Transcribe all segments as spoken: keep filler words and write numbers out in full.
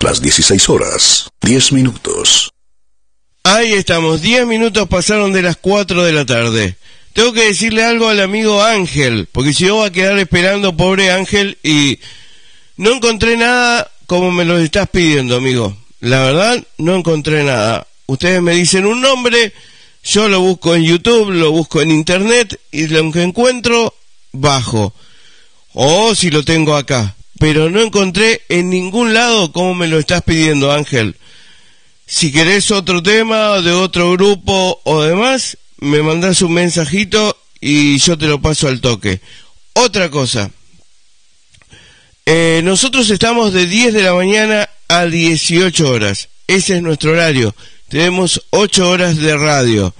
las dieciséis horas, diez minutos. Ahí estamos, diez minutos pasaron de las cuatro de la tarde. Tengo que decirle algo al amigo Ángel, porque si no va a quedar esperando, pobre Ángel, y no encontré nada como me lo estás pidiendo, amigo. La verdad, no encontré nada. Ustedes me dicen un nombre, yo lo busco en YouTube, lo busco en Internet, y lo que encuentro, bajo. O si lo tengo acá. Pero no encontré en ningún lado como me lo estás pidiendo, Ángel. Si querés otro tema, de otro grupo o demás, me mandás un mensajito y yo te lo paso al toque. Otra cosa. Eh, nosotros estamos de diez de la mañana a dieciocho horas. Ese es nuestro horario. Tenemos ocho horas de radio.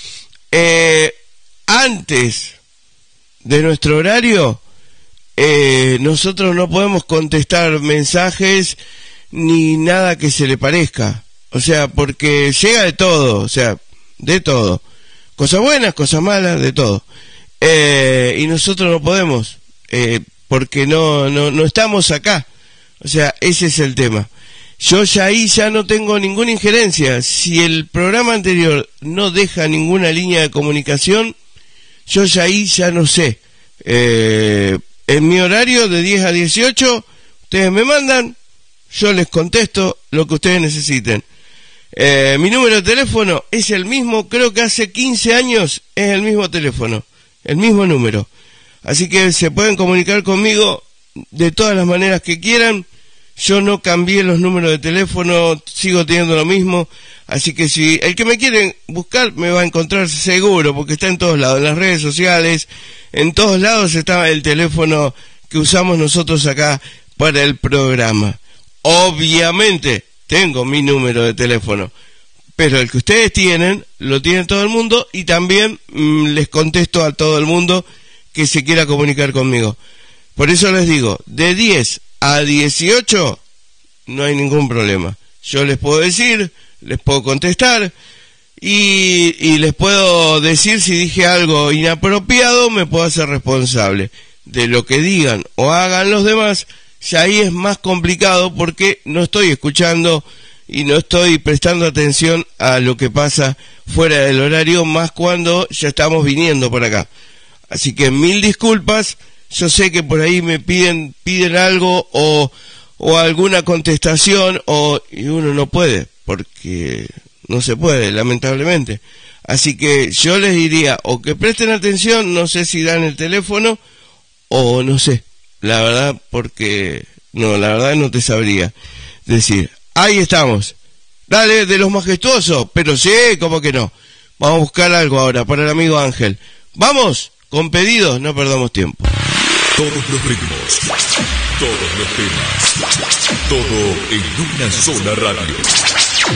Eh, antes de nuestro horario, eh, nosotros no podemos contestar mensajes ni nada que se le parezca. O sea, porque llega de todo, o sea, de todo. Cosas buenas, cosas malas, de todo. Eh, y nosotros no podemos, eh, porque no, no, no estamos acá. O sea, ese es el tema. Yo ya ahí ya no tengo ninguna injerencia. Si el programa anterior no deja ninguna línea de comunicación, yo ya ahí ya no sé. Eh, en mi horario de diez a dieciocho, ustedes me mandan, yo les contesto lo que ustedes necesiten. Eh, mi número de teléfono es el mismo, creo que hace quince años es el mismo teléfono, el mismo número. Así que se pueden comunicar conmigo de todas las maneras que quieran. Yo no cambié los números de teléfono, sigo teniendo lo mismo. Así que si el que me quiere buscar me va a encontrar seguro, porque está en todos lados, en las redes sociales, en todos lados está el teléfono que usamos nosotros acá para el programa. Obviamente tengo mi número de teléfono, pero el que ustedes tienen, lo tiene todo el mundo, y también mmm, les contesto a todo el mundo que se quiera comunicar conmigo. Por eso les digo, de diez a dieciocho no hay ningún problema. Yo les puedo decir, les puedo contestar, y, y les puedo decir si dije algo inapropiado, me puedo hacer responsable. De lo que digan o hagan los demás, ya ahí es más complicado, porque no estoy escuchando y no estoy prestando atención a lo que pasa fuera del horario, más cuando ya estamos viniendo por acá. Así que mil disculpas. Yo sé que por ahí me piden piden algo o, o alguna contestación, o y uno no puede, porque no se puede, lamentablemente. Así que yo les diría, o que presten atención, no sé si dan el teléfono, o no sé, la verdad, porque no, la verdad no te sabría decir. Ahí estamos. Dale, de los majestuosos, pero sí, como que no. Vamos a buscar algo ahora para el amigo Ángel. Vamos, con pedidos, no perdamos tiempo. Todos los ritmos, todos los temas, todo en una sola radio.